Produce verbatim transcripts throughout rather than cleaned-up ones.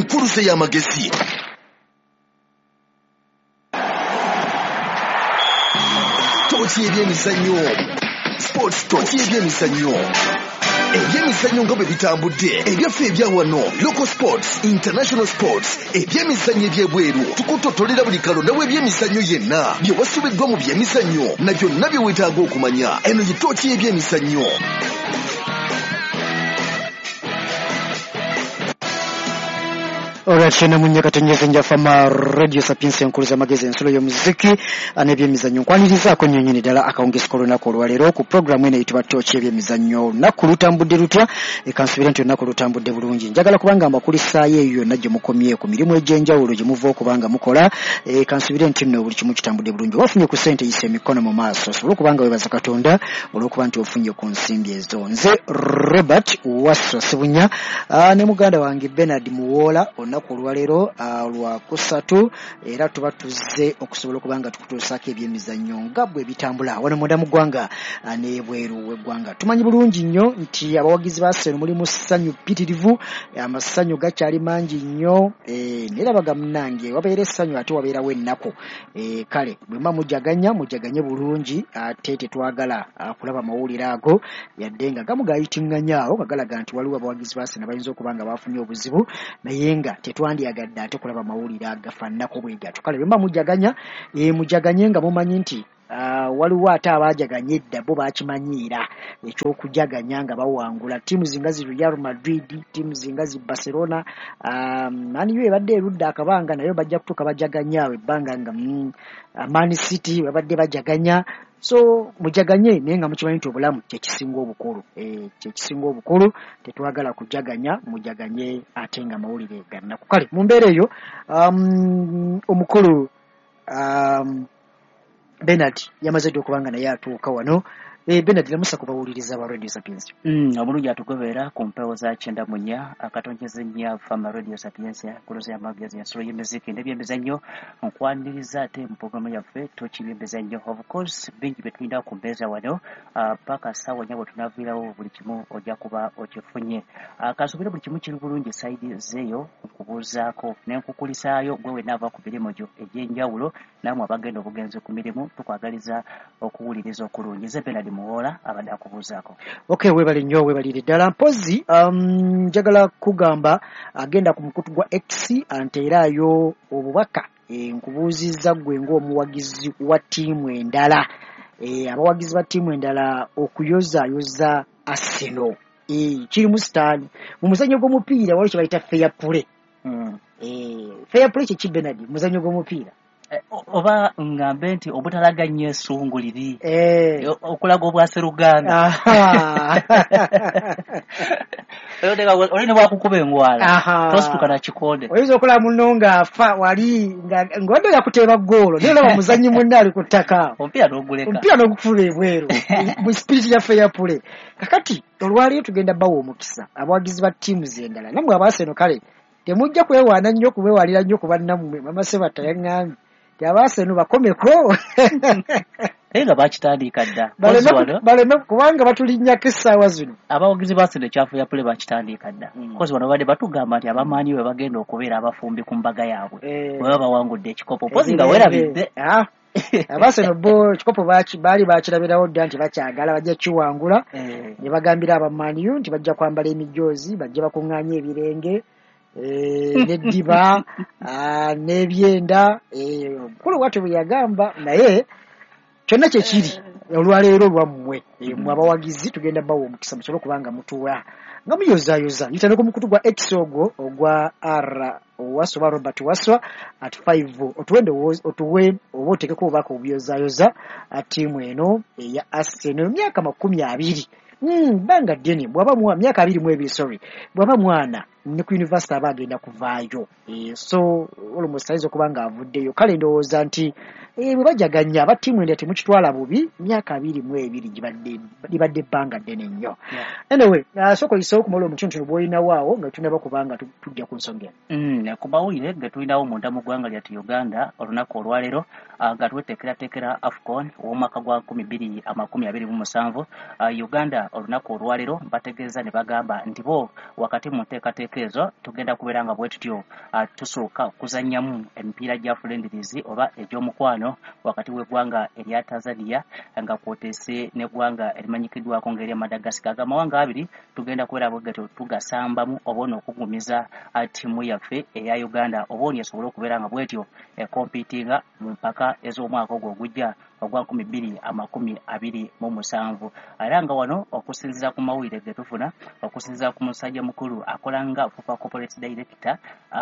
empuluse y'amagezi. Tochi ebyemizannyo. Sports Tochi ebyemizannyo. Ebyemizannyo nga bwe bitambudde ebyaffe ebya wano local sports, international sports, ebyemizannyo ebyebweru tukutotolera buli kalonda w'ebyemizannyo yenna bye wasubiddwa mu byemizannyo na byonna bye weetaaga okumanya. Eno ye Tochi ebyemizannyo. Alright, shena munye katengeze njafama Radio Sapiens enkuluza magezi ensolo y'omuziki anebyemizannyo nkwanirizaako nnyonnyini ddala akawungeezi olunaku olwaleero ku programu eno eyitibwa Tochi ebyemizannyo. Olunaku lutambudde lutya? Ekansubire nti olunaku lutambudde bulungi. Njagala kubanga mbakulisaayo eyo yonna gye mukomye ku mirimu egy'enjawulo gye muva okubanga mukola. Ekansubire nti nno buli kimu kitambudde bulungi. Wafunye ku ssente yise emikono mu maaso. Osobola okubanga weebaza Katonda olw'okuba nti ofunye ku nsimbi ezo. Nze Robert Wasswa Sibunya ne muganda wange Bernard Muwola olunaku olwaleero lwa kusatu era tuba tuzze okusobola okubanga tukutuusaako ebyemizannyo nga bwe bitambula wano munda mu ggwanga n'ebweru w'eggwanga. Tumanyi bulungi nnyo nti abawagizi ba Arsenal mulimu ssanyu ppitirivu, amasanyu gakyali mangi nnyo neerabaga munnange wabeera essanyu ate wabeerawo ennaku. Kale bwe mba mujaganya mujaganye bulungi ate tetwagala kulaba mawulire ago yadde nga gamu gayitinganyaawo nga galaga nti waliwo abawagizi ba Arsenal bayinza okuba nga bafunye obuzibu naye nga tetwandyagadde ate kulaba mawulire agafaananako bwe gatyo. Kale bwe mba mujaganya mujaganye nga mumanyi nti Uh, waliwo ate abaajaganye edda bo bakimanyiira ekyokujaganya nga bawangula ttiimu zinga zi Real Madrid, ttiimu zinga zi Barcelona, um, Man U ebadde erudda akabanga nayo bajja kutuuka bajaganyaawo ebbanga nga mm, uh, Man City babadde bajaganya. So mujaganye naye nga mukimanyi nti obulamu kyekisinga obukulu. E, kyekisinga obukulu tetwagala kujaganya mujaganye ate nga mawulire gannaku. Kale mu mbeera eyo um, omukulu um, Bernard yamaze dde okubanga naye atuuka wano. Eh, Bernard lamusa kubawuliriza ba Radio Sapiens. Mm, obulungi atugoberera ku mpewo za kyenda mu nnya akatonnyeze nnya fama Radio Sapiens kuluza y'amagezi ensolo y'emiziki n'ebyemizannyo nkwaniriza ate mu programu yaffe Tochi ebyemizannyo. Of course bingi bye tulina ku mbeeza wano paka uh, ssaawa nnya bwe tunaviirawo buli kimu ojja kuba okifunye. Uh, kansubire buli kimu kiri bulungi saidi zeeyo nkubuuzaako n'enkukulisaayo gwe wenaava ku mirimu gyo egy'enjawulo naamwe abagenda obugenzi ku mirimu tukwagaliza okuwuliriza okulungi. Nze Bernard Muwola abadde akubuuzaako. Okay, webale nnyo webalire ddala. Mpozi um, njagala kugamba agenda ku mukutu gwa X anteeraayo obubaka e, nkubuuzizza gwe ng'omuwagizi wa ttiimu endala e, abawagizi ba ttiimu endala okuyozaayoza Arsenal e, kiri mu sitaani mu muzannyo gw'omupiira waliwo kye bayita fair play. Mm. E, fair play kye ki Bernard muzannyo gw'omupiira? Oba ngambe nti obutalaganya essungu liri eh okulaga obwaseruganda oli ne bwakukuba engwala tosituka na kikonde oyinza okulaba munno ng'afa wali ng'odde yakuteeba ggoolo naye olaba muzannyi munne ali ku ttaka omupiira n'oguleka omupiira n'ogufula ebweru mu spiriti ya fair play. Kakati olwaliyo tugenda bawa omukisa abawagizi ba ttiimu z'endala nammwe abaaseno kale temujja kwewaana nnyo kubewalira nnyo ku bannammwe mama Sebata yaŋŋambye Yabasenu bakomeko Ega bakitandika dda. Baleme kubanga batulinnyako essaawa zino. Abawagizi baasene ekyafu ya pule bakitandika dda. Kozi bano badde batugamba nti abamaanyi we bagenda okubeera abafumbi ku mbaga yaabwe. Bwe baba bawangudde ekikopo. Pozi nga weerabidde. Abaseno bo ekikopo baali bakirabirawo dda nti bakyagala bajja kiwangula. Ne bagambira abamaanyi nti bajja kwambala emijoozi, bajja bakuŋŋaanya ebirenge. Eh neddiba n'ebyenda kulu watu bwe yagamba naye kyonna kye kiri olwaleero lwammwe mmwe abawagizi tugenda bawo omukisa musobole kubanga mutuwa nga muyozaayoza yitane ku mukutu gwa X ogwo ogwa R Wasswa Robert Wasswa at five otuwende otuwe oba otekeko obubaka obuyozaayoza ttiimu eno eya Arsenal myaka makumi abiri Mm, banga deni bwaba mwa myaka abiri mu ebiri sorry bwaba mwana ne ku university abagenda kuvaayo e, so almost size okubanga avuddeyo kale ndowooza nti e, bwe bajaganya aba ttiimu ende temukitwala bubi myaka abiri mu ebiri gibadde libadde banga deni nnyo yeah. Anyway uh, soko isoo kumalo omutuntu bwoyina waawo nga tunaba kubanga tujja ku nsonga mm kubawulire nga tulinawo munda mu ggwanga lyatu Uganda olunaku olwaleero nga twetekera tekera AFCON w'omwaka gwa nkumi bbiri amakumi abiri mu musanvu uh, Uganda olunaku olwaleero bategeeza ne bagamba nti bo wakati mu nteekateeka wiiki ezo tugenda kubeera nga bwe tutyo uh, tusooka kuzannyamu emipiira gya friendlies oba egy'omukwano wakati w'eggwanga erya Tanzania nga kwoteese n'eggwanga erimanyikiddwako ng'erya Madagascar. Ag'amawanga abiri tugenda kubeera bwe gatyo tugasambamu oboona okugumiza uh, ttiimu yaffe eya Uganda obooni esobole okubeera nga bwetyo ekompiitinga mu mpaka ez'omwaka ogwo ogujja ogwa nkumi bbiri amakumi abiri mu musanvu. Era nga wano okusinziira ku mawulire ge tufuna okusinziira ku musajja mukulu akola nga FUFA Corporate Director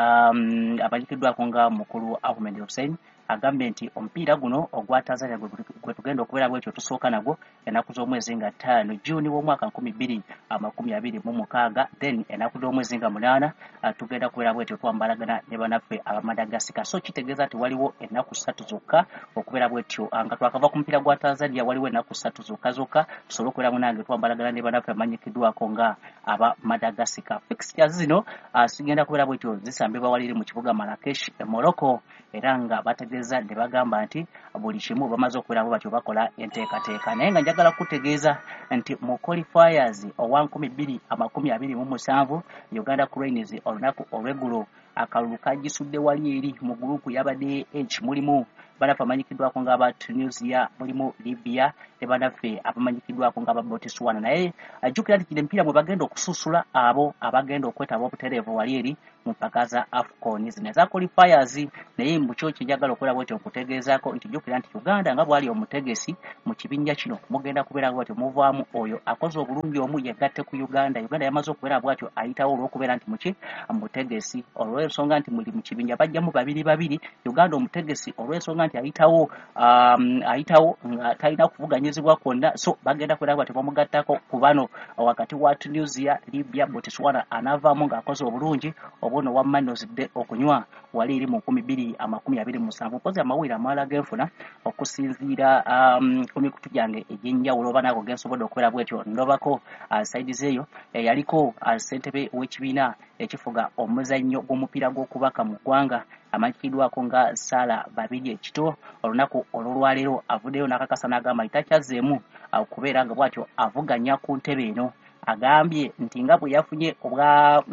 um, amanyikiddwako nga mukulu Ahmed Hussein agambye nti omupiira guno ogwa Tanzania gwe tugenda okubeera bwetyo tusooka nagwo ennaku z'omwezi nga ttaano Juni w'omwaka nkumi bbiri amakumi abiri mu mukaaga, then ennaku z'omwezi nga munaana tugenda kubeera bwetyo twambalagana ne banaffe aba Madagascar. So kitegeeza nti waliwo ennaku ssatu zokka okubeera bwetyo nga twakava ku mupiira gwa Tanzania waliwo ennaku ssatu zokka zokka tusobole okubeera munange twambalagana ne banaffe amanyikiddwako nga aba Madagascar. Fixtures zino zigenda kubeera bwetyo zisambibwa waliri mu kibuga Marrakesh e Morocco, era nga bategeeza ne bagamba nti buli kimu bamaze okubeera batyo bakola enteekateeka. Naye nga njagala kutegeeza nti mu qualifiers owa nkumi bbiri amakumi abiri mu musanvu Uganda Cranes olunaku olw'eggulo akalulu kagisudde wali eri mu gurupu y'abadde H mulimu banaffe amanyikiddwako ng'aba Tunisia, mulimu Libya ne banaffe abamanyikiddwako ng'aba Botswana. Naye ajjukira nti kino emipiira mwe bagenda okususula abo abagenda okwetaba obutereevu wali eri mu mpaka za AFCON zino eza qualifiers. Naye mu kyo kinjagala okubeera bwetyo okutegeezaako nti jjukira nti Uganda nga bwali omutegesi mu kibinja kino mugenda kubeera bwetyo muvaamu oyo akoze obulungi omu yegatte ku Uganda. Uganda yamaze okubeera bwatyo ayitawo olw'okubeera nti muki mutegesi olw'ensonga nti muli mu kibinja bajjamu babiri babiri. Uganda omutegesi olw'ensonga nti ayitawo um, ayitawo nga talina kuvuganyizibwa kwonna, so bagenda kubeera bwatyo bamugattako ku bano wakati wa Tunisia, Libya, Botswana anaavaamu ng'akoze obulungi obuno wammanozidde okunywa wali eri mu nkumi bbiri amakumi abiri mu musanvu. Mpozi amawulire amalala genfuna okusinziira um, ku mikutu gyange egy'enjawulo oba naago gensobodde okubeera bwetyo ndobako uh, saidizi eyo e, yaliko uh, ssentebe w'ekibiina ekifuga omuzannyo gw'omupiira gw'okubaka mu ggwanga amanyikiddwako nga Sala Babiri Ekito olunaku olw'olwaleero avuddeyo n'akakasa n'agamba takyazzeemu okubeera nga bwatyo avuganya ku ntebe eno. Agambye nti nga bwe yafunye obwa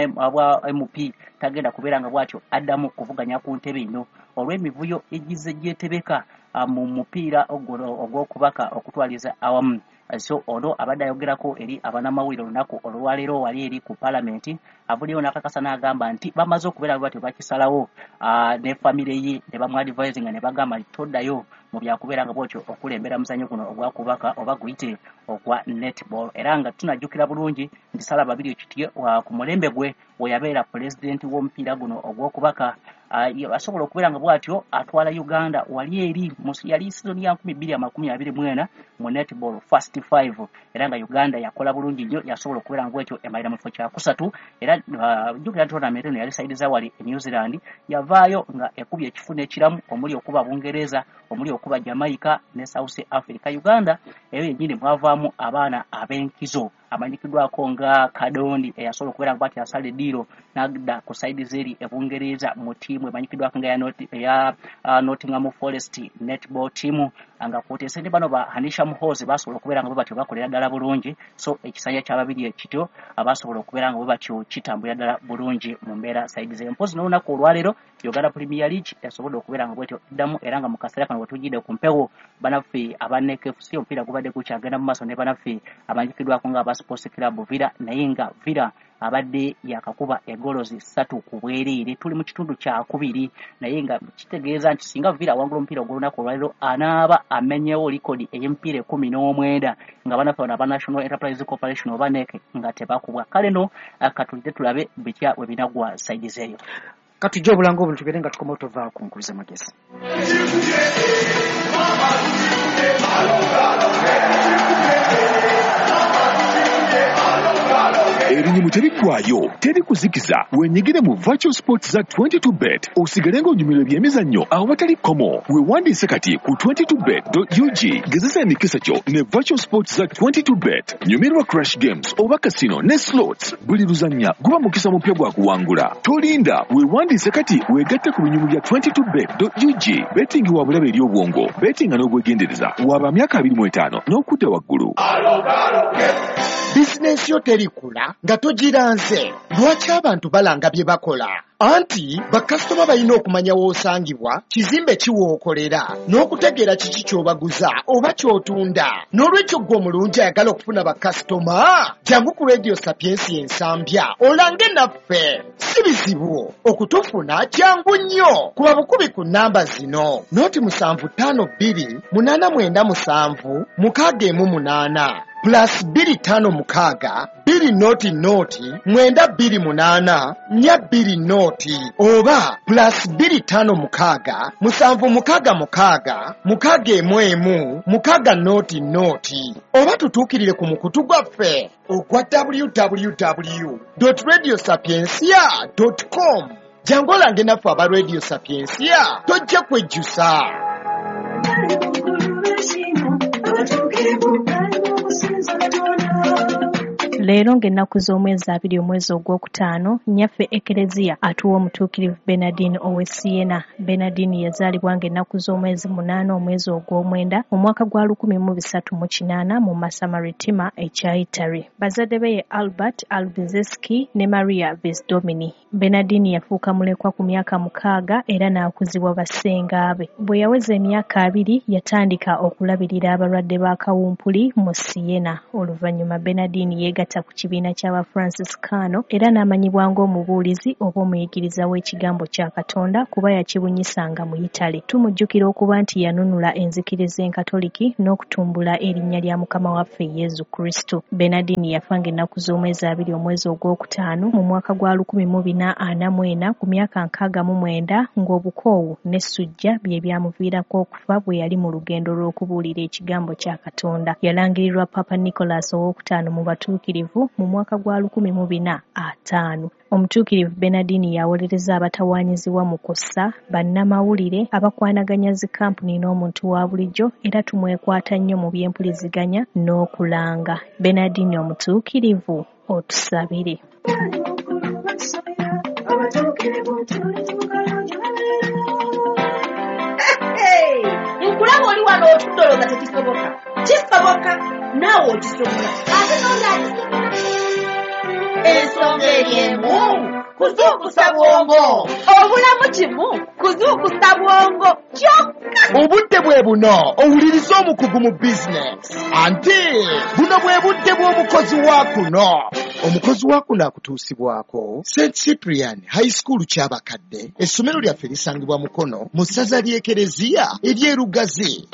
M P tagenda kubeera nga bwatyo addamu kuvuganya ku ntebe eno olw'emivuyo egize gyetebeka mu mupiira ogw'okubaka okutwaliza awamu. So ono abadde ayogerako eri abanamawulire olunaku olwaleero wali eri ku palamenti avuddeyo n'akakasa n'agamba nti bamaze okubeera bwatyo bakisalawo ne famire ye ne bamuadvisinga ne bagamba toddayo mu byakubeera nga bwotyo okulembera muzannyo guno ogwakubaka oba guyite ogwa netball. Era nga tunajjukira bulungi nti Sala Babiri Ekito ku mulembe gwe we yabeera pulezidenti w'omupiira guno ogw'okubaka asobola okubeera nga bwatyo atwala Uganda wali eri yali sizoni ya nkumi bbiri amakumi abiri mu ena mu netball first five, era nga Uganda yakola bulungi nnyo yasobola okubeera nga bwatyo emalira mu kifo kya kusatu. Era jjukira tournament eno yali saidiza wali e New Zealand yavaayo nga ekubye ekifuna ekiramu omuli okuba Bungereza omuli okuba Jamaica ne South Africa. Uganda eyo yennyini mwavaamu abaana ab'enkizo amanyikiddwako nga Kadondi eyasobola okubeera nga bwatyo asala eddiiro n'agda ku saidizi eri e Bungereza mu ttiimu emanyikiddwako nga eya uh, Nottingham Forest netball team nga kwoteese ne bano ba Hanisha Muhoozi basobola okubeera nga bwe batyo bakolera ddala bulungi. So ekisanja kya Babiri Ekito abasobola okubeera nga bwe batyo kitambulira ddala bulungi mu mbeera saidizi eyo. Mpozi n'olunaku olwaleero Uganda Premier League yasobodde okubeera nga bwetyo eddamu, era nga mu kaseera kano wetujjidde ku mpewo banaffe aba N E C F C omupiira gubadde gukyagenda mu maaso ne banaffe amanyikiddwako nga aba Sports Club Villa, naye nga Villa abadde yakakuba egolozi ssatu ku bwereere. Tuli mu kitundu kya kubiri, naye nga kitegeeza nti singa Villa wangula omupiira ogw'olunaku olwaleero anaaba amenyewo likodi ey'emipiira ekkumi n'omwenda nga banaffe bano aba National Enterprise Corporation oba N E C nga tebakubwa. Kale no katulidde tulabe bitya we binagwa saidizi eyo. Katujja obulanga obuntu tubeere nga tukoma otova ku nkuluza magezi. Erinyimu teriggwayo, teri kuzikiza. Wenyigire mu Virtual Sports za twenty-two bet osigale ng'onyumirwa ebyemizannyo awatali komo. Weewandiise kati ku twenty-two bet dot U G. Gezesa emikisa kyo ne Virtual Sports za twenty-two bet. Nyumirwa Crash Games oba Casino ne Slots. Buli luzannya guba mukisa mupya gwa kuwangula. Tolinda, weewandiise kati weegatte ku binyumu bya twenty-two bet dot U G. Betting wa bulabe eri obwongo. Betting n'obwegendereza waba myaka abiri mu etaano n'okudda waggulu. bizinensi yo terikula nga togiranze. Lwaki abantu balanga bye bakola? Anti bakasitoma balina okumanya w'osangibwa, kizimbe kiwookolera, n'okutegeera kiki ky'obaguza oba ky'otunda. N'olwekyo gwe omulungi ayagala okufuna bakasitoma, jangu ku Radio Sapiensi ensambya olange naffe. Si bizibu okutufuna, jangu nnyo. Kuba bukubi ku nnamba zino: noti musanvu ttaano bbiri munaana mwenda musanvu mukaaga emu munaana plus bbiri ttaano mukaaga bbiri noti noti mwenda bbiri munaana nnya bbiri noti, oba plus bbiri ttaano mukaaga musanvu mukaaga mukaaga mukaaga emu emu mukaaga noti noti. Oba tutuukirire ku mukutu gwaffe ogwa w w w dot radio sapiensia dot com. Jangu olange naffe aba Radio Sapiensia, tojja kwejjusa. Leero ng'ennaku z'omwezi abiri omwezi ogwokutaano, nnyaffe Ekereziya atuwa omutuukirivu Bernardine Owesiena. Bernardine yazaalibwa ng'ennaku z'omwezi munaana omwezi ogw'omwenda mu mwaka gwa lukumi mu bisatu mu kinaana mu Masamaritima ekya Italy. Bazadde be ye Albert Albizeski ne Maria Vesdomini. Bernardine yafuuka mulekwa ku myaka mukaaga era n'akuzibwa bassenga be. Bwe yaweza emyaka abiri yatandika okulabirira abalwadde ba kawumpuli mu Siena. Oluvannyuma Bernardine yeegatta ku kibiina ky'aba Franciscano era n'amanyibwa ng'omubuulizi oba omuyigiriza w'ekigambo kya Katonda kuba yakibunyisanga mu Italy. Tumujjukira okuba nti yanunula enzikiriza enkatoliki n'okutumbula erinnya lya Mukama waffe Yezu Kristo. Bernardine yafa ng'ennaku z'omwezi abiri omwezi ogwokutaano mu mwaka gwa lukumi mu bina ana mu ena ku myaka nkaaga mu mwenda ng'obukoowu n'essujja bye byamuviirako okufa bwe yali mu lugendo lw'okubuulira ekigambo kya Katonda. Yalangirirwa Papa Nicholas owokutaano mu batuukirivu mu mwaka gwa lukumi mu bina ataano. Omutuukirivu Bernardine yawolereza abatawaanyizibwa mu kussa, bannamawulire, abakwanaganya zi kampuni n'omuntu wa bulijjo, era tumwekwata nnyo mu by'empuliziganya n'okulanga. Bernardine omutuukirivu, otusabire. Nkulaba oli wano otudoloza tekisoboka. Kisoboka naawe okisobola. Ate n'ondakisobola. Ensonga eriemu kuzuukusa bwongo. Obulamu kimu kuzuukusa bwongo kyokka. Obudde bwe buno owuliriza omukugu mu bizinensi. Ante buno bwe budde bw'omukozi wa kuno. Omukozi wa kuno akutuusibwako Saint Cyprian High School ky'abakadde. Essomero lyaffe lisangibwa Mukono mu ssaza ly'Ekereziya ery'Erugazi.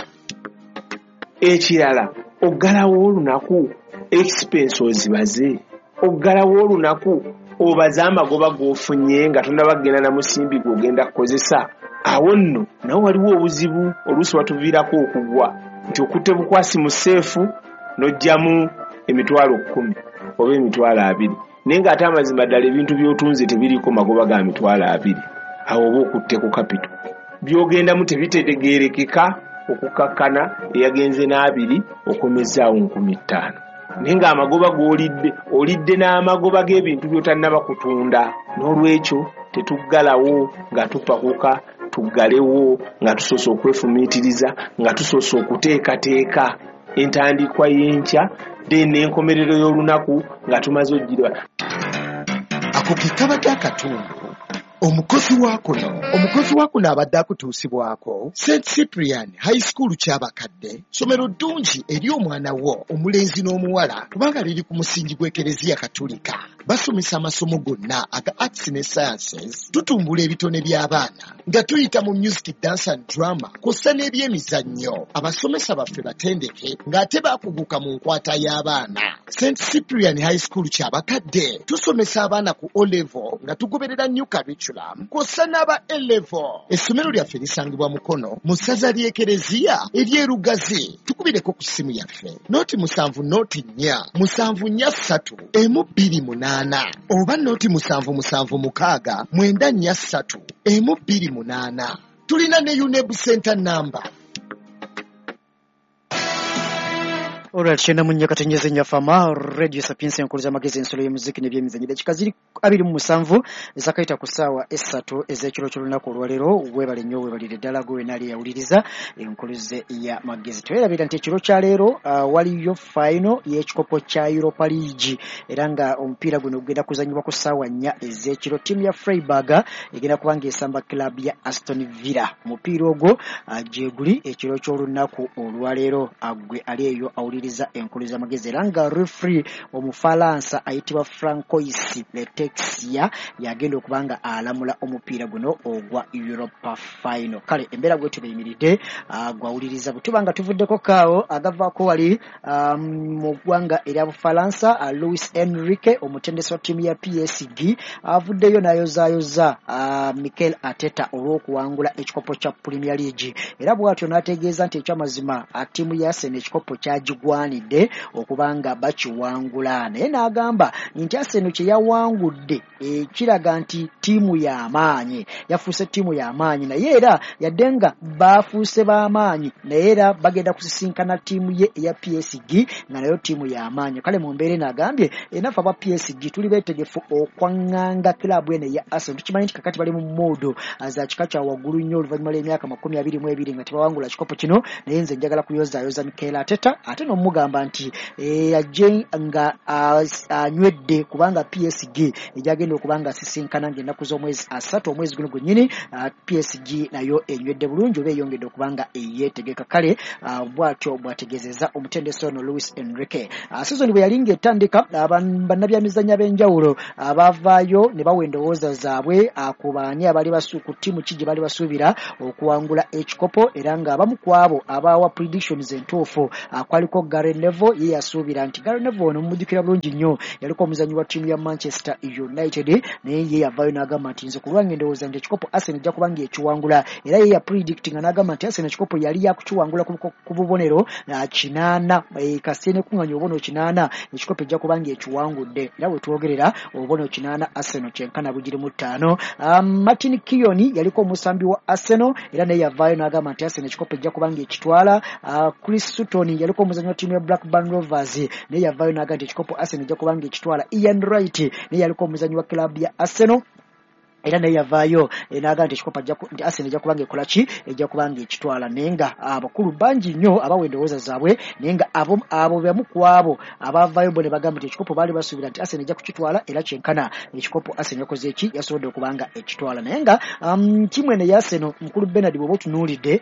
Ekirala oggalawo olunaku expense ozibaze. Oggalawo olunaku obaze amagoba g'ofunye nga tonnabagenda na musimbi gw'ogenda kukozesa. Awo nno nawo waliwo obuzibu oluusi watuviirako okugwa nti okutte bukwasi mu seefu n'ojjamu emitwalo kkumi oba emitwalo abiri, naye ng'ate amazima ddala ebintu by'otunze tebiriiko magoba ga mitwalo abiri. Awo oba okutte ku kapito by'ogendamu tebitegeerekeka okukakkana eyagenze n'abiri okomezaawo nkumi ttaano. Naye ng'amagoba g'olidde olidde n'amagoba g'ebintu by'otannaba kutunda. N'olwekyo tetuggalawo nga tupakuka, tuggalewo nga tusoose okwefumiitiriza, nga tusoose okuteekateeka entandikwa y'enkya then n'enkomerero y'olunaku nga tumaze ogira. Ako ke kabadde akatundu. Omukozi wa kuno omukozi wa kuno abadde akutuusibwako Saint Cyprian High School ky'abakadde, ssomero ddungi eri omwana wo omulenzi n'omuwala kubanga liri ku musingi gw'Ekereziya Katolika. Basomesa amasomo gonna aga arts ne sciences, tutumbula ebitone by'abaana nga tuyita mu music, dance and drama kw'ossa n'ebyemizannyo. Abasomesa baffe batendeke ng'ate baakuguka mu nkwata y'abaana. Saint Cyprian High School ky'abakadde tusomesa abaana ku O level nga tugoberera new curriculum kw'ossa n'aba A level. Essomero lyaffe lisangibwa Mukono mu ssaza ly'Ekereziya ery'Erugazi. Tukubireko ku ssimu yaffe nooti musanvu nooti nnya musanvu nnya ssatu emu bbiri munaana oba nooti musanvu musanvu mukaaga mwenda nnya ssatu emu bbiri munaana. Tulina ne U N E B center number Alright, shenda munya katenjeze nyafama Radio Sapiensi yankuluza magezi ensolo y'emuziki n'ebyemizannyo dakika ziri abiri mu musanvu ezakaita kusawa esatu ezekiro ky'olunaku olwaleero webale nnyo webalire ddala gwe nali yawuliriza enkuluze ya magezi twerabira nti ekiro kya leero uh, waliyo final y'ekikopo kya Europa League era nga omupiira guno gugenda kuzannyibwa ku ssaawa nnya ezekiro ttiimu ya Freiburg egenda kubanga esamba club ya Aston Villa omupiira ogwo uh, gye guli ekiro ky'olunaku olwaleero agwe ali eyo awuliriza enkuluza magezi era nga referee omufalansa ayitibwa Francois Letexia yagenda okubanga alamula omupiira guno ogwa Europa final kale embeera gwe tubeyimiridde uh, gwawuliriza butubanga tuvuddeko kaawo agavaako wali um, mu ggwanga erya Bufalansa uh, Luis Enrique omutendesi wa ttiimu ya P S G avuddeyo n'ayozaayoza uh, Mikel Arteta olw'okuwangula ekikopo kya Premier League era bw'atyo n'ategeeza nti ekyamazima ttiimu ya Arsenal ekikopo kyagigwanidde okubanga bakiwangula naye n'agamba nti Arsenal kye yawangudde e, kiraga nti ttiimu y'amaanyi yafuuse ttiimu y'amaanyi naye era yadde nga baafuuse b'amaanyi naye era bagenda kusisinkana ttiimu ye eya P S G nga nayo ttiimu y'amaanyi kale mu mbeera n'agambye enaffe aba P S G tuli beetegefu okwaŋŋanga kilabu eno eya Arsenal tukimanyi nti kakati bali mu moodo za kika kya waggulu nnyo oluvannyuma lw'emyaka makumi abiri mu ebiri nga tebawangula kikopo kino naye nze njagala kuyozaayoza Mikel Arteta ate n'omugamba nti ajje nga anywedde kubanga P S G ejagenda okubanga asisinkana ng'ennaku z'omwezi asatu omwezi guno gwennyini P S G nayo enywedde bulungi oba eyongedde okubanga eyeetegeka kale bw'atyo bw'ategeezezza omutendesi ono Luis Enrique sizoni bwe yali ng'etandika bannabyamizannyo ab'enjawulo abavaayo ne bawa endowooza zaabwe ku baani abali ku ttiimu ki gye bali basuubira okuwangula ekikopo era ng'abamu ku abo abawa predictions entuufu kwaliko Gary Neville ye yasuubira nti Gary Neville ono mumujjukira bulungi nnyo yaliko omuzannyi wa ttiimu ya Manchester United naye ye yavaayo n'agamba nti nze ku lwange ndowooza nti ekikopo Arsenal ejja kuba ng'ekiwangula era ye yapredictinga n'agamba nti Arsenal ekikopo yali yakukiwangula ku bubonero kinaana kasite nekuŋŋanya obubonero kinaana ekikopo ejja kuba ng'ekiwangudde era bwe twogerera obubonero kinaana Arsenal kyenkana bugiri mu ttaano Martin Keown yaliko omusambi wa Arsenal era naye yavaayo n'agamba nti Arsenal ekikopo ejja kuba ng'ekitwala Chris Sutton yaliko omuzannyi wa ttiimu ya Blackburn Rovers naye yavaayo n'agamba nti ekikopo Arsenal ejja kuba ng'ekitwala Ian Wright naye yaliko omuzannyi wa kilabu ya Arsenal era naye yavaayo n'agamba nti ekikopo nti Arsenal ejja kuba ng'ekola ki ejja kuba ng'ekitwala naye nga abakulu bangi nnyo abawa endowooza zaabwe naye nga abo abo bamu ku abo abavaayo bo ne bagamba nti ekikopo baali basuubira nti Arsenal ejja kukitwala era kyenkana ekikopo Arsenal yakoze eki yasobodde okuba nga ekitwala naye nga um, tiimu eno eya Arsenal mukulu Bernard bw'oba otunuulidde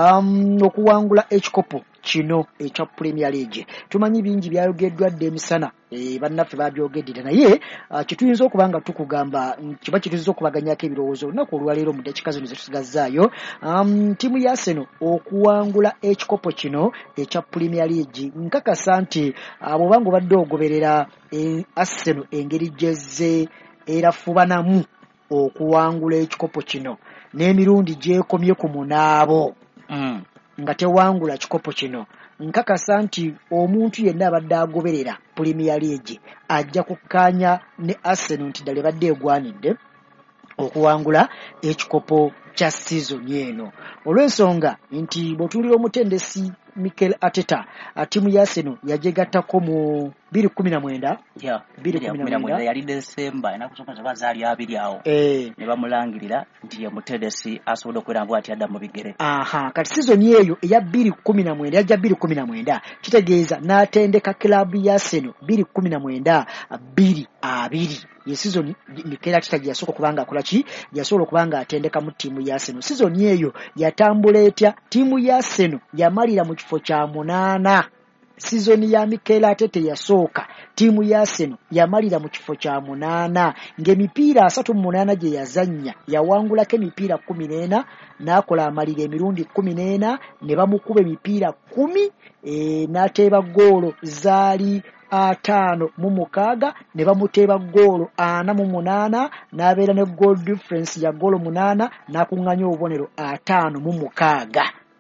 um, okuwangula ekikopo kino ekya Premier League tumanyi bingi byayogeddwa dde emisana e, bannaffe babyogeddera naye uh, kituyinza okuba nga tukugamba kiba kituyinza okubaganyako ebirowoozo olunaku olwaleero mu dakika zino zetusigazaayo um, ttiimu ya Arsenal okuwangula ekikopo kino ekya Premier League nkakasa nti uh, bw'obanga obadde ogoberera e, Arsenal engeri gyezze erafubanamu okuwangula ekikopo kino n'emirundi gyekomye ku munaabo mm. nga tewangula kikopo kino nkakasa nti omuntu yenna abadde agoberera Premier League ajja kukkaanya ne Arsenal nti ddala badde egwanidde okuwangula ekikopo kya season eno olw'ensonga nti bw'otuulira omutendesi Mikel Arteta ttiimu ya Arsenal yajegattako mu bbiri kkumi na mwenda yeah bbiri kkumi na mwenda yali December enaku zokka ze bazaali abiri awo eh ne bamulangirira nti ye mutendesi asobodde okwerambula ati adda mu bigere aha kati season eyo eya bbiri kkumi na mwenda yajja bbiri kkumi na mwenda kitegeeza n'atendeka kilabu ya Arsenal bbiri kkumi na mwenda bbiri abiri ye season Mikel Arteta gye yasooka okubanga akola ki yasobola okubanga atendeka mu ttiimu ya Arsenal season eyo yatambula etya ttiimu ya Arsenal yamalira mu kifo kya munaana season ya Mikel Arteta yasooka ttiimu ya Arsenal yamalira mu kifo kya munaana ng'emipiira asatu mu munaana gye yazannya yawangulako emipiira kkumi n'ena n'akola amalira emirundi kkumi n'ena ne bamukuba emipiira kkumi e, n'ateeba ggoolo zaali ataano mu mukaaga ne bamuteeba ggoolo ana mu munaana n'abeera ne goal difference ya ggoolo munaana n'akuŋŋanya obubonero ataano mu mukaaga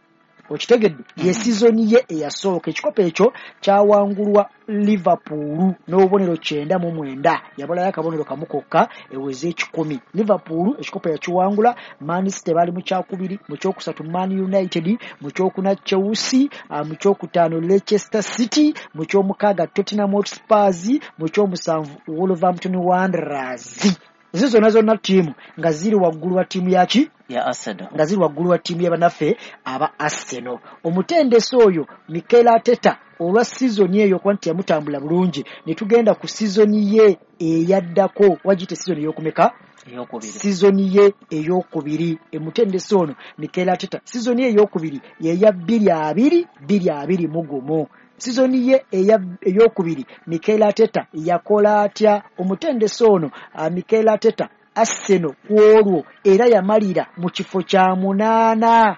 okitegedde ye season ye eyasooka ekikopo ekyo kyawangulwa Liverpool n'obubonero kyenda mu mwenda yabulayo akabonero kamukokka eweze ekikumi. Liverpool ekikopo yakiwangula, Man City bali mu kyakubiri, mu kyokusatu Man United, mu kyokuna Chelsea, mu kyokutaano Leicester City, mu kyomukaaga Tottenham Hotspur, mu kyomusanvu Wolverhampton Wanderers. Ezo zonna zonna ttiimu nga ziri waggulu wa ttiimu yaki ya Arsenal, nga ziri waggulu wa ttiimu y'abanafe aba Arsenal. Omutendesi oyo Mikel Arteta olwa season eyo kwanti yamutambula bulungi, ne tugenda ku season ye eyaddako, wagite season ey'okumeka ey'okubiri, season ye ey'okubiri. Emutendesi ono Mikel Arteta season ye ey'okubiri ye ya bbiri abiri bbiri abiri mu gumu. Season ye ey'okubiri Mikel Arteta yakola atya? Omutendesi ono uh, Mikel Arteta Arsenal kwolwo era yamalira mu kifo kya munaana.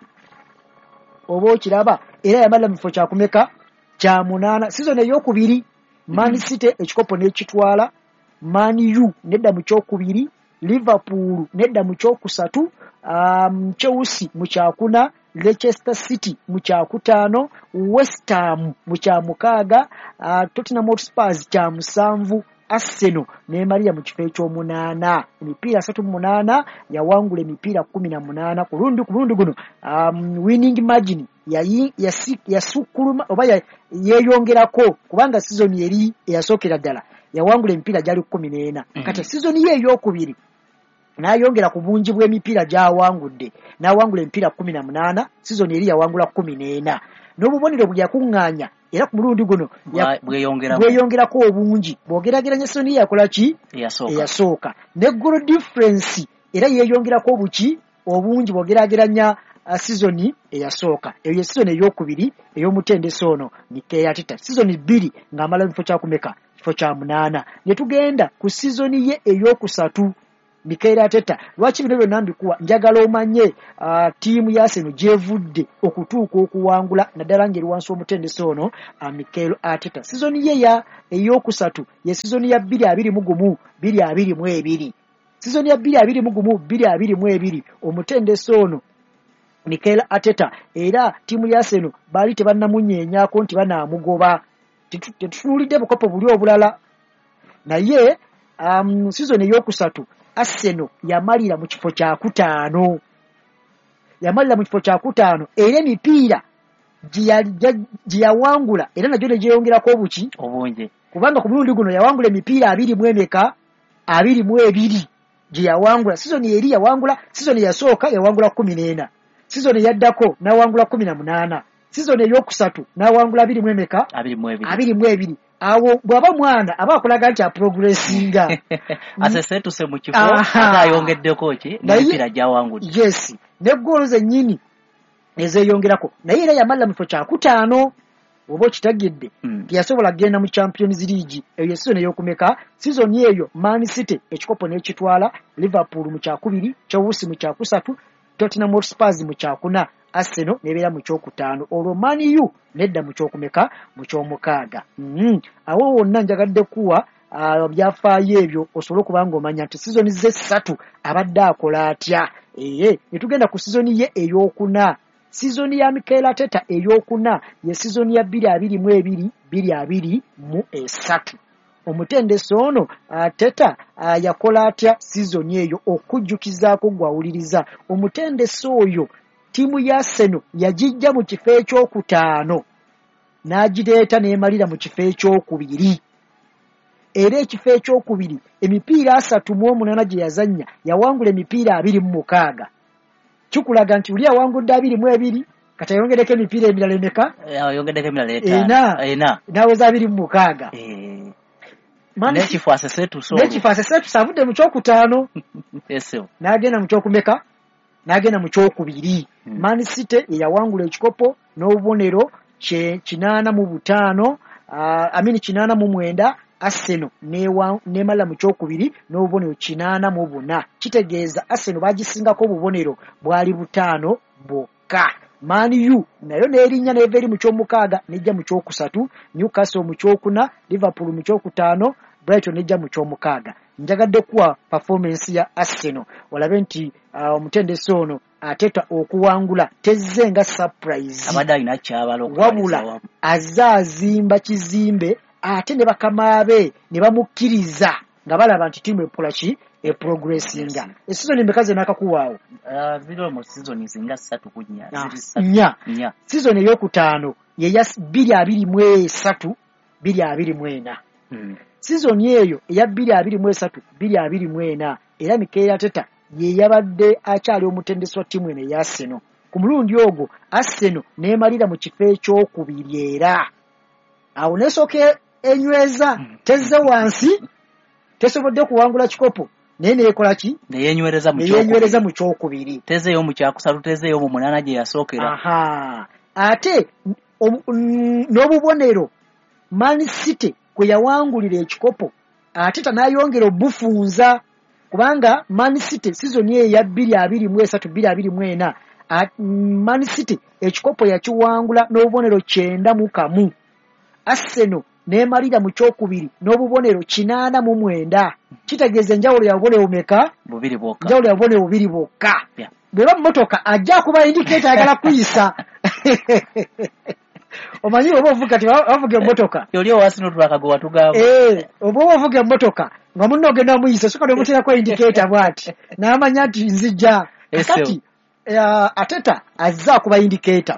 Oba okiraba, era yamalira mu kifo kya kumeka kya munaana. Season ey'okubiri Man City ekikopo n'ekitwala, Man U nedda mu kyokubiri, Liverpool nedda mu kyokusatu, um, Chelsea mu kyakuna, Leicester City mu kyakutaano, West Ham mu kyamukaaga, uh, Tottenham Hotspur kya musanvu, Arsenal n'emalira mu kifo ekyomunaana. Emipiira asatu mu munaana yawangula emipiira kumi na munaana ku lundi ku lundi guno. Um, winning margin yasukkuluma oba yeeyongerako kubanga season eri eyasookera ddala yawangula emipiira gyali kumi n'ena. Kati season ye ey'okubiri n'ayongera ku bungi bw'emipiira gy'awangudde n'awangula emipiira kumi na munaana, season eri yawangula kumi n'ena. N'obubonero bwe yakuŋŋaanya era ku mulundi guno bweyongerako obungi bw'ogeraageranya season ye yakola ki eyasooka. Ne goal difference era yeeyongerako obuki obungi bw'ogeraageranya uh, season eyasooka. Eyo ye season ey'okubiri ey'omutendesi ono Mikel Arteta. Season bbiri ng'amala mu kifo kya kumeka kifo kya munaana. Ne tugenda ku season ye ey'okusatu Mikel Arteta. Lwaki bino byonna mbikuwa? Njagala omanye uh, ttiimu ya Arsenal gyevudde okutuuka okuwangula naddala ngeri wansi w'omutendesi ono uh, Mikel Arteta. Season ye ya ey'okusatu ye season ya bbiri abiri mu gumu bbiri abiri mu ebiri. Season ya bbiri abiri mu gumu bbiri abiri mu ebiri omutendesi ono Mikel Arteta era ttiimu ya Arsenal baali tebannamunyeenyaako nti banaamugoba. Tetutunuulidde bukopo buli obulala naye um, season ey'okusatu Arsenal yamalira mu kifo kya kutaano. Yamalira mu kifo kya kutaano era emipiira gye yawangula era nagyo ne gyeyongerako obuki obungi kubanga ku mulundi guno yawangula emipiira abiri mu emeka abiri mu ebiri gye yawangula. Season eri yawangula, season yasooka yawangula kumi n'ena, season yaddako n'awangula kumi na munaana, season ey'okusatu n'awangula abiri mu emeka abiri mu ebiri. Awo bwaba mwana aba akulaga nti aprogressinga asesetuse mu kifo ate ayongeddeko ki n'emipiira gyawangudde. Yes, ne goolo zennyini ezeeyongerako naye era yamalira mu kifo kya kutaano. Oba okitagidde mm. Tiyasobola kugenda mu Champions League eyo season ey'okumeka. Season eyo Man City ekikopo n'ekitwala, Liverpool mu kyakubiri, Chelsea mu kyakusatu, Tottenham Hotspur mu kyakuna, Arsenal nebeera mu kyokutaano. Olwo Man U nedda mu kyokumeka mu kyomukaaga. mm. Awo wonna njagadde kuwa uh, byafaayo ebyo osobole okubanga omanya nti season ze ssatu abadde akola atya. Eye netugenda ku season ye ey'okuna. Season ya Mikel Arteta ey'okuna ye season ya bbiri abiri mu ebiri bbiri abiri mu esatu. Omutendesi ono Arteta uh, yakola atya season eyo? Okujjukizaako gwawuliriza, omutendesi oyo ttiimu ya Arsenal yagijja mu kifo ekyokutaano n'agireeta n'emalira mu kifo ekyokubiri. Era ekifo ekyokubiri emipiira asatu mu omunaana gye yazannya yawangula emipiira abiri mu mukaaga. Kikulaga nti uli awangudde abiri mu ebiri kati ayongereko emipiira emirala emeka? Ayongeddeko emirala ena ena n'aweza abiri mu mukaaga. N'ekifo asesetuse n'ekifo asesetuse avudde mu kyokutaano n'agenda mu kyokumeka n'agenda mu kyokubiri. hmm. Man City yawangula ekikopo n'obubonero kinaana mu butaano uh, amini kinaana mu mwenda. Arsenal nemalira mu kyokubiri n'obubonero kinaana mu buna. Kitegeeza Arsenal bagisingako obubonero bwali butaano bwokka. Man U nayo n'erinnya n'eva eri mu kyomukaaga n'ejja mu kyokusatu, Newcastle mu kyokuna, Liverpool mu kyokutaano, Brighton n'ejja mu kyomukaaga. Njagadde kuwa performance ya Arsenal olabe nti omutendesi uh, ono Ateta okuwangula tezze nga surprise abadde alina kyabala wabula azazimba kizimbe ate ne bakama be ne bamukkiriza nga balaba nti timu epola ki e progressinga esizoni mbekaze nakakuwaawo zero mu season zinga ssatu kunya nya season eyokutaano ye ya bbiri abiri mu esatu bbiri abiri mu ena season eyo eya bbiri abiri mu esatu bbiri abiri mu ena era Mikel Arteta ye yabadde akyali omutendesi wa ttiimu eno eya Arsenal ku mulundi ogwo Arsenal neemalira mu kifo ekyokubiri era awo nesooka enyweza tezze wansi tesobodde kuwangula kikopo naye neekola ki neyeenywereza mu kyokubiri tezeeyo mu kyakusatu tezeeyo mu munaana gye yasookera aha ate n'obubonero Man City kwe yawangulira ekikopo Arteta n'ayongera obufunza kubanga Man City season ye ya bbiri abiri mu esatu bbiri abiri mu ena Man City ekikopo yakiwangula n'obubonero kyenda mu kamu Arsenal neemalira mu kyokubiri n'obubonero kinaana mu mwenda kitegeeza enjawulo ya bubonero meka bubiri bwokka enjawulo ya bubonero bubiri bwokka bweba mmotoka ajja kuba indicate ayagala kuyisa omanyi oba ovuga ti bavuga emmotoka yoli owasino twakagowa tugamba eh oba ovuga emmotoka nga munno ogenda muyisa soka nomuteerako indicator bwati n'amanya nti nzija kati Arteta azza kuba indicator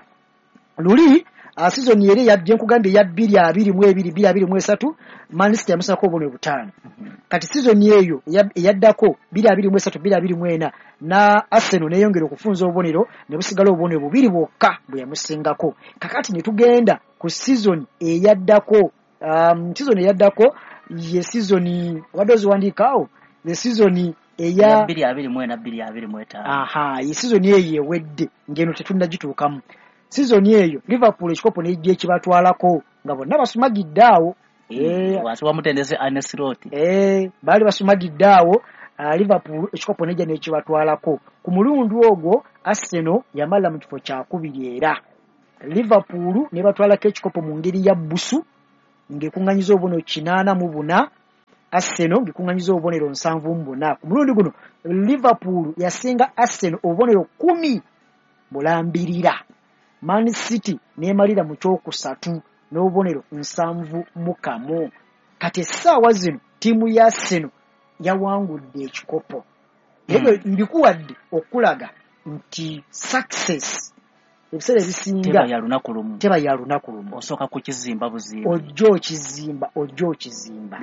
luli season yeri yabye nkugambye ya bbiri abiri mu ebiri bbiri abiri mu esatu Man City yamusako obone butaano kati season eyo yaddako bbiri abiri mu esatu bbiri abiri mu ena na Arsenal neyongera okufunza obubonero ne busigala obubonero bubiri bwokka bwe yamusingako kakati ne tugenda ku season eyaddako um, season eyaddako ye season wadozi wandikao the season eya bbiri abiri mu ena bbiri abiri mu etaano aha ye season eyo yewedde ngeno tetunda gituukamu season eyo Liverpool ekikopo n'ejja ekibatwalako nga bonna basumagidde awo eh watu wamutendeze Ancelotti eh bali basumagidde awo uh, Liverpool ekikopo n'ejja n'ekibatwalako ku mulundi ogwo Arsenal yamala mu kifo kya kubiri era Liverpool ne batwalako ekikopo mu ngeri ya busu ng'ekunganyiza obubonero kinaana mu buna Arsenal ng'ekunganyiza obubonero nsanvu mu buna ku mulundi guno Liverpool yasinga Arsenal obubonero kumi bulambirira Man City neemalira mu kyokusatu n'obubonero nsanvu mu kamu kati essaawa zino ttiimu ya Arsenal yawangudde ekikopo ebyo mbikuwadde okulaga nti success ebiseera ebisinga teba ya lunaku lumu teba ya lunaku lumu osooka kukizimba buzimba ojja okizimba ojja okizimba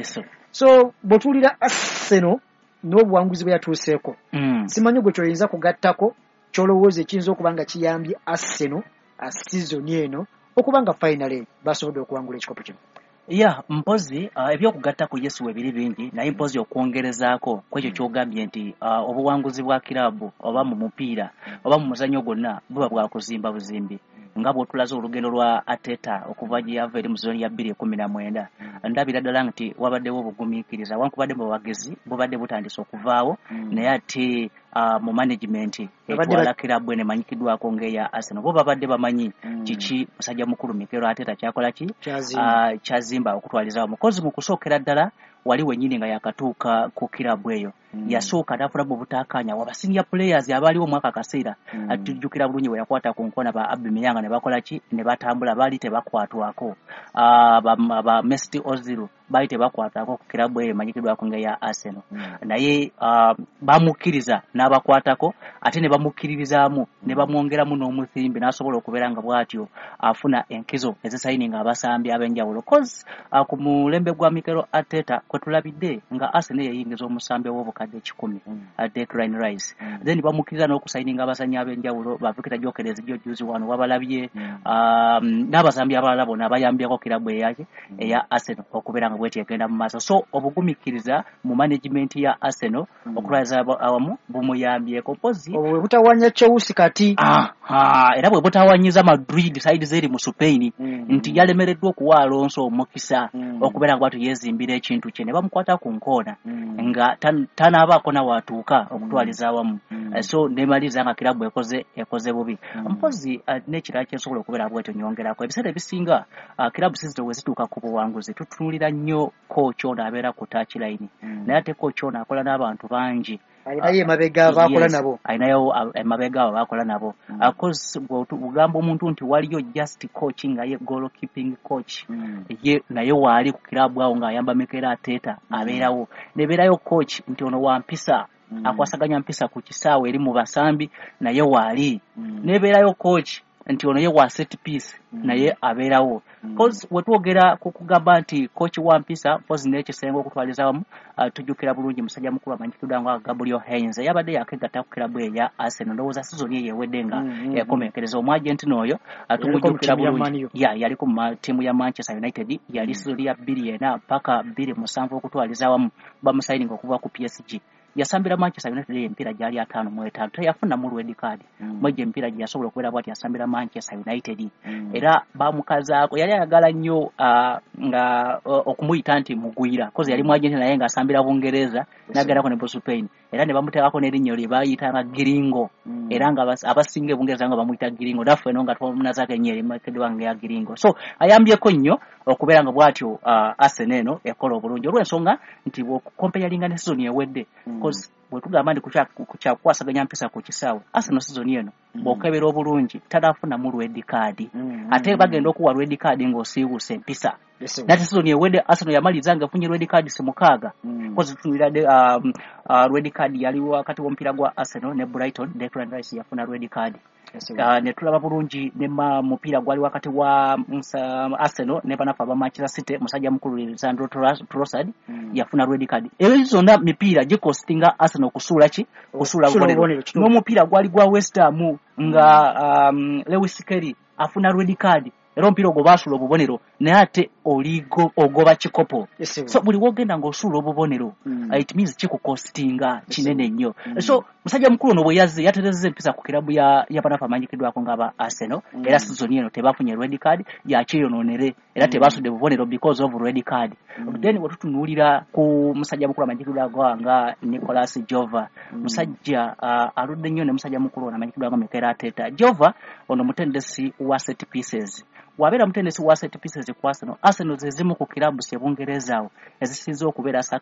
so bw'otuulira Arsenal n'obuwanguzi bwe yatuuseeko mm. simanyi gwe kyoyinza kugattako kyolowooza ekiyinza okuba nga kiyambye Arsenal a season eno okuba nga finally basobodde okuwangula ekikopo kino ya mpozi uh, ebyokugatta ku Yesu ebiri bingi naye mpozi okwongerezaako kwekyo kyogambye nti uh, obuwanguzi bwa kirabu oba mu mupiira oba mu muzannyo gwonna buba bwa kuzimba buzimbi nga bw'otulaze olugendo lwa Arteta okuva gye yava eri mu sizoni ya bbiri ekumi na mwenda ndabira ddala nti wabaddewo obugumiikiriza wankubadde mu bagezi bubadde butandise okuvaawo naye ate uh, mu management etwala kirabu eno emanyikiddwako ng'eya Arsenal bo babadde bamanyi kiki musajja mukulu Mikel Arteta kyakola ki kyazimba okutwalizawo mukozi mu kusookera ddala wali wenyini nga yakatuuka ku kirabu eyo mm. yasooka n'afuna mu butaakanya waba senior players abaaliwo mwaka kaseera mm. atujjukira bulungi bwe yakwata ku nkona ba Aubameyang ne bakola ki ne batambula baali tebakwatwako uh, ba, ba Mesut Ozil baali tebakwatako ku kirabu eyo emanyikiddwako ng'eya Arsenal mm. naye uh, bamukkiriza n'abakwatako ate ne bamukkiririzaamu ne bamwongeramu n'omuthimbi n'asobola okubeera nga bw'atyo afuna enkizo ezisayininga abasambi ab'enjawulo cause uh, ku mulembe gwa Mikel Arteta kwe tulabidde nga Arsenal yayingiza omusambi w'obukadde kikumi mm. uh, Declan Rice mm. then bamukkiriza n'okusayininga abasanyi ab'enjawulo ba Victor Gyökeres Juzi wano wabalabye mm. um, n'abasambi abalala bonna abayambyako kirabu eyake mm. eya Arsenal okubeera nga bweti egenda mu maaso so obugumikkiriza mu management ya Arsenal mm. okulwaza awamu bumuyambyeko pozi obwe butawanya Chelsea kati ah, ah, era bwe butawanyiza Madrid side zeri mu Spain mm. nti yalemereddwa okuwa Alonso omukisa mm. okubeera nga bwatu yezimbira ekintu kye ne bamukwata ku nkoona mm. nga tanaabaako na watuuka okutwaliza awamu mm. uh, so nemaliza nga kirabu ekoze ekoze bubi mm. mpozi uh, n'ekirala kyensobola okubeera bwetyo nyongerako ebiseera ebisinga uh, kirabu sizito we zituuka ku buwanguzi tutunulira nnyo kooki ono abeera ku touchline mm. naye ate kooki ono akola n'abantu bangi ayinayo emabega bakola nabo ayinayo emabega bakola nabo cause ugamba omuntu nti waliyo just coach nga ye goalkeeping coach ye naye wali ku kilabu awo nga ayamba Mikel Arteta abeerawo nebeerayo coach nti ono wampisa akwasaganya mpisa ku kisaawe eri mu basambi naye wali nebeerayo coach nti ono ye wa set piece naye abeerawo cause wetwogera ku kugamba nti coach wa mpisa pozi n'ekisenga okutwaliza wamu uh, tujjukira bulungi musajja mukulu amanyikidwa nga Gabriel Heinz yabadde yakegatta ku kilabu eya Arsenal ndowooza season ye yewedde nga yakomekereza omwagenti n'oyo tumujjukira bulungi ya yali ku ttiimu ya Manchester United yali season ya bbiri ena paka bbiri musanvu okutwaliza wamu bamusayininga okuva ku P S G yasambira Manchester United empira gyali ataano mu etaano teyafuna mu red card mweje empira gye yasobola okubeera bwati yasambira Manchester United era bamukazaako yali ayagala nnyo uh, nga uh, okumuyita nti mugwira kozi yali mu agent naye nga asambira Bungereza nagerako ne Spain era ne bamuteekako n'erinnyo lye bayita nga Giringo era nga abasinga Bungereza nga bamuyita Giringo daffe no nga twamunazaako ennyo eri makedwa nga ya Giringo so ayambyeko nnyo okubeera nga bwatyo uh, Arsenal eno ekola obulungi olw'ensonga nti bw'okukompeyalinga ne season ewedde because bwetugamba ndi kukyakwasaganya mpisa ku kisaawe Arsenal season eno bw'okebera obulungi tadafuna mu red card ate bagenda okuwa red card ng'osiibuse empisa nati season ewedde Arsenal yamaliza nga afunye red card mukaaga because tunira um, uh, red card yali wakati w'omupiira gwa Arsenal ne Brighton Declan Rice yafuna red card Uh, ne tulaba bulungi ne mupiira gwali wakati wa um, Arsenal ne banafa ba Manchester City musajja mukulu Lisandro Trossard mm. yafuna red card ezo zonna mipiira gikostinga Arsenal kusula ki kusula ubonero no mupiira gwali gwa West Ham nga um, Lewis Kelly afuna red card era omupiira ogwo baasula obubonero naye ate oligo ogoba kikopo yes, so buli wogenda ng'osula obubonero mm. uh, it means kikukostinga yes, kinene nnyo mm. so musajja mukulu ono bwe yazze yaterezza empisa ku kirabu ya yabanafu amanyikiddwako ng'aba Arsenal mm. era season eno tebafunye red card yakyeyonoonere era mm. tebaasudde bubonero because of red card mm. then wetutunuulira ku musajja mukulu amanyikiddwako nga Nicolas Jova mm. musajja uh, aludde nnyo ne musajja mukulu ono amanyikiddwako Mikel Arteta Jova ono mutendesi wa set pieces wabera mutendesi wa set pieces ku Arsenal Arsenal zezimu ku kilabu se Bungereza awo ezisinze okubeera